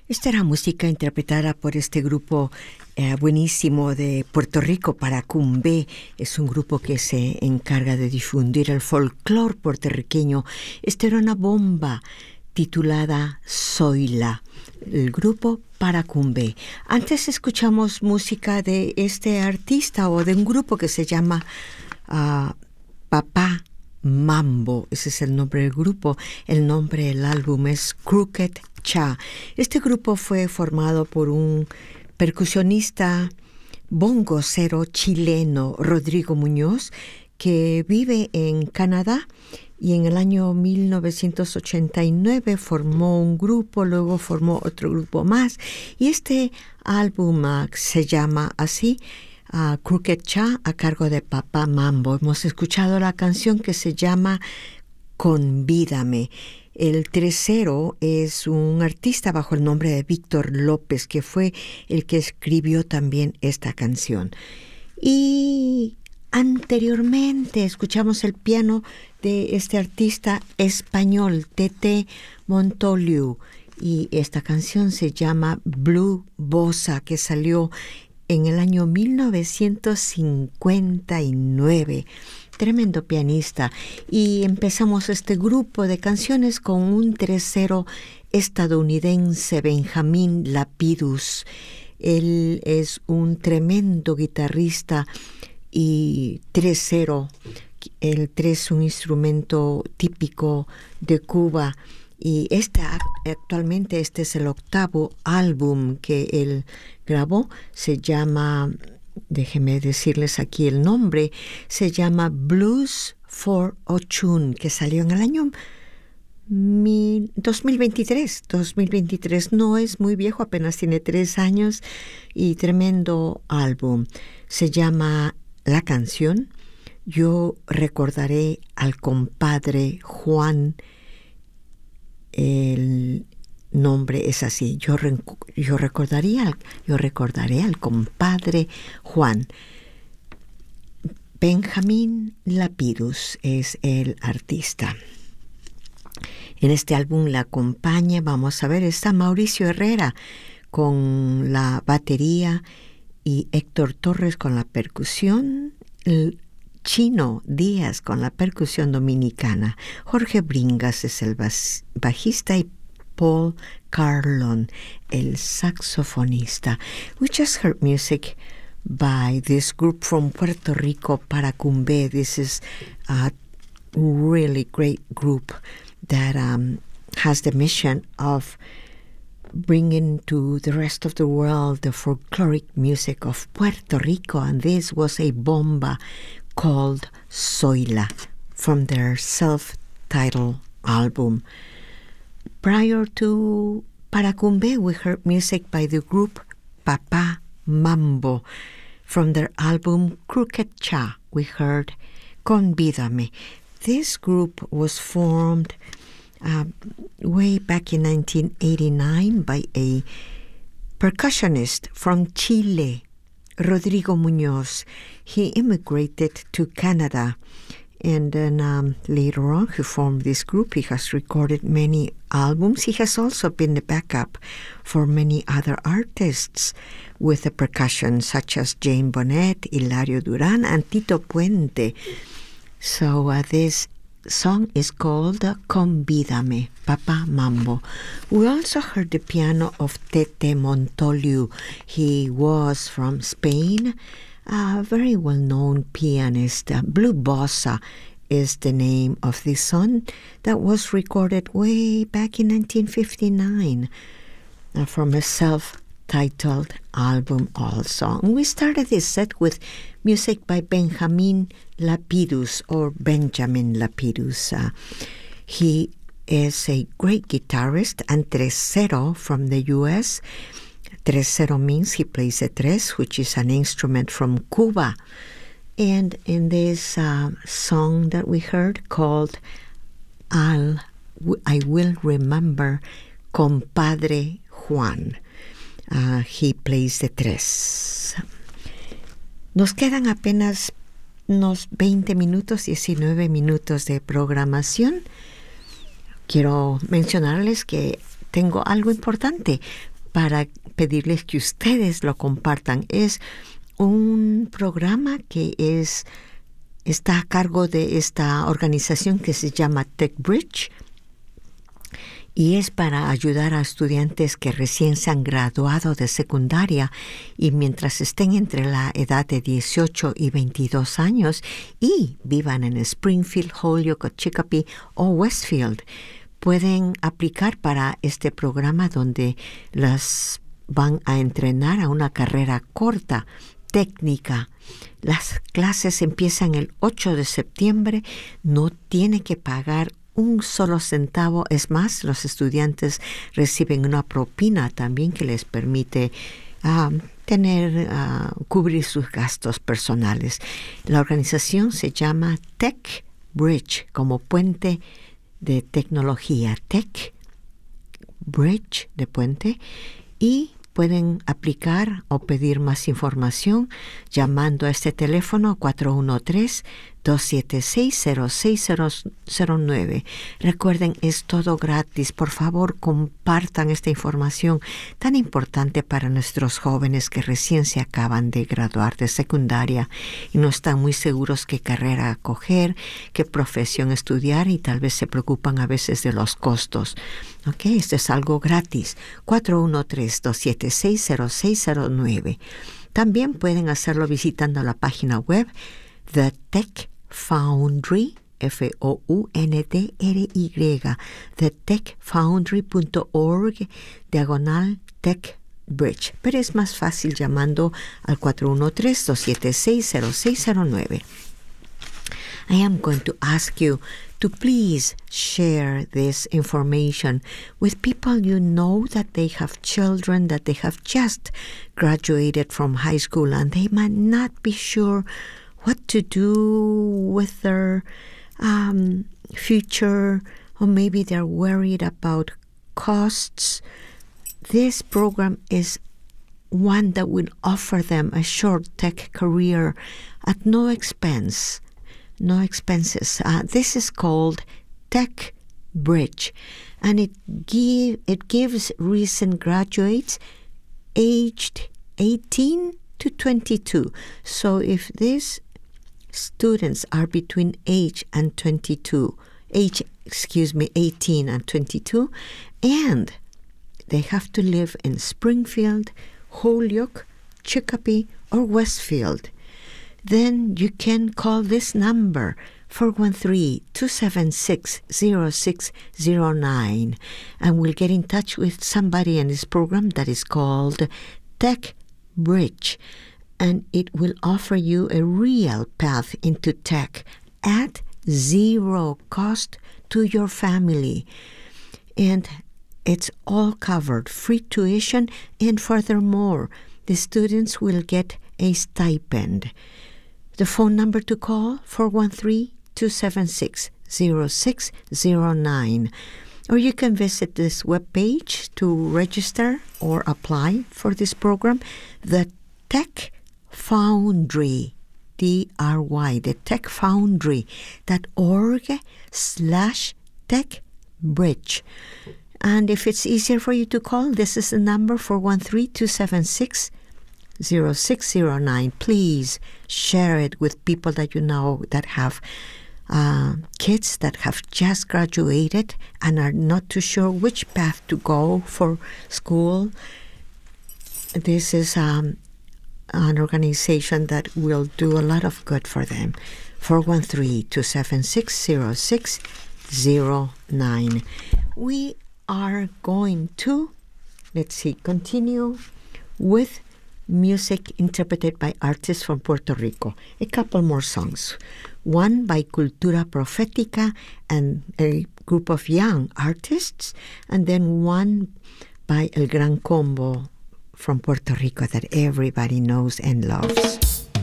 Esta era música interpretada por este grupo buenísimo de Puerto Rico, Paracumbé. Es un grupo que se encarga de difundir el folclore puertorriqueño. Esta era una bomba titulada Zoila, el grupo Paracumbé. Antes escuchamos música de este artista o de un grupo que se llama Papá Mambo. Ese es el nombre del grupo. El nombre del álbum es Crooked Cha. Este grupo fue formado por un percusionista bongocero chileno, Rodrigo Muñoz, que vive en Canadá, y en el año 1989 formó un grupo, luego formó otro grupo más, y este álbum se llama así, Crooked Cha, a cargo de Papá Mambo. Hemos escuchado la canción que se llama Convídame. El tercero es un artista bajo el nombre de Víctor López, que fue el que escribió también esta canción. Y anteriormente escuchamos el piano de este artista español, Tete Montoliu, y esta canción se llama Blue Bossa, que salió en el año 1959. Tremendo pianista. Y empezamos este grupo de canciones con un tercero estadounidense, Benjamín Lapidus. Él es un tremendo guitarrista y tercero. El tres es un instrumento típico de Cuba. Y actualmente este es el octavo álbum que él grabó. Se llama, déjenme decirles aquí el nombre, se llama Blues for Ochun, que salió en el año 2023. 2023 no es muy viejo, apenas tiene 3 años, y tremendo álbum. Se llama la canción Yo recordaré al compadre Juan. El nombre es así, yo recordaré al compadre Juan. Benjamín Lapidus es el artista. En este álbum la acompaña, vamos a ver, está Mauricio Herrera con la batería y Héctor Torres con la percusión, Chino Díaz con la percusión dominicana, Jorge Bringas es el bajista y Paul Carlon, el saxofonista. We just heard music by this group from Puerto Rico, Paracumbé. This is a really great group that has the mission of bringing to the rest of the world the folkloric music of Puerto Rico, and this was a bomba called Zoila from their self-titled album. Prior to Paracumbé, we heard music by the group Papá Mambo. From their album Crooked Cha, we heard Convídame. This group was formed way back in 1989 by a percussionist from Chile, Rodrigo Muñoz. He immigrated to Canada, and then later on he formed this group. He has recorded many albums. He has also been the backup for many other artists with the percussion, such as Jane Bonnet, Hilario Duran, and Tito Puente. So this song is called Convídame, Papá Mambo. We also heard the piano of Tete Montoliu. He was from Spain, a very well-known pianist. Blue Bossa is the name of this song that was recorded way back in 1959 from a self-titled album also. And we started this set with music by Benjamín Lapidus, or Benjamin Lapidus. He is a great guitarist and tresero from the U.S. Tresero means he plays a tres, which is an instrument from Cuba. And in this song that we heard called I Will Remember Compadre Juan, he plays the tres. Nos quedan apenas unos 20 minutos, 19 minutos de programación. Quiero mencionarles que tengo algo importante. para pedirles que ustedes lo compartan. Es un programa que está a cargo de esta organización que se llama TechBridge, y es para ayudar a estudiantes que recién se han graduado de secundaria y mientras estén entre la edad de 18 y 22 años y vivan en Springfield, Holyoke, Chicopee o Westfield, pueden aplicar para este programa donde las van a entrenar a una carrera corta, técnica. Las clases empiezan el 8 de septiembre, no tiene que pagar un solo centavo. Es más, los estudiantes reciben una propina también que les permite cubrir sus gastos personales. La organización se llama TechBridge, como puente de tecnología, TechBridge de puente, y pueden aplicar o pedir más información llamando a este teléfono 413-276-0609. Recuerden, es todo gratis. Por favor, compartan esta información tan importante para nuestros jóvenes que recién se acaban de graduar de secundaria y no están muy seguros qué carrera coger, qué profesión estudiar y tal vez se preocupan a veces de los costos. Ok, esto es algo gratis. 413-276-0609. También pueden hacerlo visitando la página web The Tech Foundry, FOUNDRY, thetechfoundry.org/TechBridge. Pero es más fácil llamando al 413-276-0609. I am going to ask you to please share this information with people you know that they have children that they have just graduated from high school and they might not be sure what to do with their future, or maybe they're worried about costs. This program is one that will offer them a short tech career at no expenses. This is called TechBridge, and it gives recent graduates aged 18 to 22. So if these students are between 18 and 22, and they have to live in Springfield, Holyoke, Chicopee, or Westfield, then you can call this number, 413-276-0609, and we'll get in touch with somebody in this program that is called TechBridge, and it will offer you a real path into tech at zero cost to your family. And it's all covered, free tuition, and furthermore, the students will get a stipend. The phone number to call, 413-276-0609. Or you can visit this webpage to register or apply for this program, the Tech Foundry, DRY, the techfoundry.org/TechBridge. And if it's easier for you to call, this is the number, 413-276-0609. Please share it with people that you know that have kids that have just graduated and are not too sure which path to go for school. This is an organization that will do a lot of good for them. 413-276-0609. We are going to, continue with music interpreted by artists from Puerto Rico. A couple more songs. One by Cultura Profética and a group of young artists, and then one by El Gran Combo from Puerto Rico that everybody knows and loves.